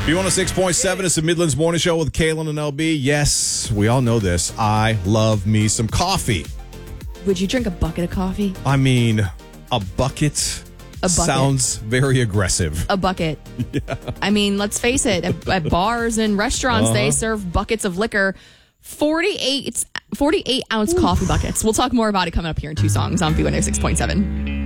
B106.7 is the Midlands Morning Show with Kaylin and LB. Yes, we all know this. I love me some coffee. Would you drink a bucket of coffee? I mean, a bucket sounds very aggressive. A bucket. Yeah. I mean, let's face it. At bars and restaurants, they serve buckets of liquor. 48-ounce coffee buckets. We'll talk more about it coming up here in two songs on B106.7.